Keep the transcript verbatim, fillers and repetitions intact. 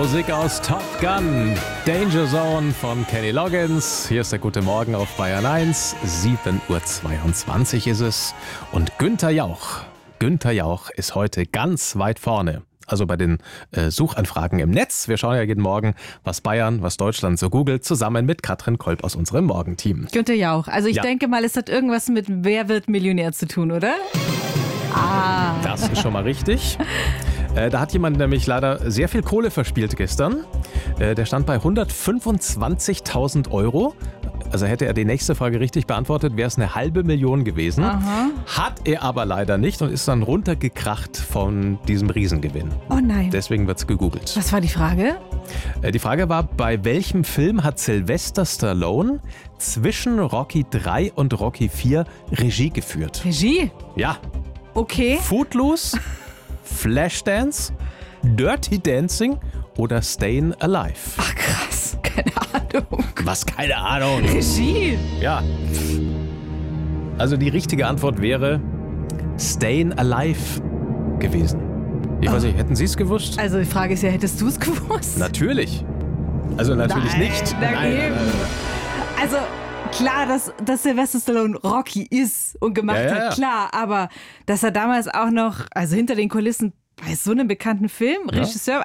Musik aus Top Gun, Danger Zone von Kenny Loggins. Hier ist der Gute Morgen auf Bayern eins. sieben Uhr zweiundzwanzig ist es. Und Günther Jauch, Günther Jauch ist heute ganz weit vorne. Also bei den äh, Suchanfragen im Netz. Wir schauen ja jeden Morgen, was Bayern, was Deutschland so googelt, zusammen mit Katrin Kolb aus unserem Morgenteam. Günther Jauch. Also ich Ja. denke mal, es hat irgendwas mit Wer wird Millionär zu tun, oder? Ah. Das ist schon mal richtig. Äh, da hat jemand nämlich leider sehr viel Kohle verspielt gestern. Äh, der stand bei hundertfünfundzwanzigtausend Euro. Also hätte er die nächste Frage richtig beantwortet, wäre es eine halbe Million gewesen. Aha. Hat er aber leider nicht und ist dann runtergekracht von diesem Riesengewinn. Oh nein. Deswegen wird es gegoogelt. Was war die Frage? Äh, die Frage war, bei welchem Film hat Sylvester Stallone zwischen Rocky drei und Rocky vier Regie geführt? Regie? Ja, Okay. Footloose, Flashdance, Dirty Dancing oder Stayin' Alive? Ach krass. Keine Ahnung. Was? Keine Ahnung. Regie? Ja. Also die richtige Antwort wäre Stayin' Alive gewesen. Ich weiß nicht, hätten Sie es gewusst? Also die Frage ist ja, hättest du es gewusst? Natürlich. Also natürlich Nein, nicht. na Nein, eben. nein, nein. Also klar, dass, dass Sylvester Stallone Rocky ist und gemacht Ja, ja, hat, ja. klar. Aber dass er damals auch noch, also hinter den Kulissen bei so einem bekannten Film, Regisseur,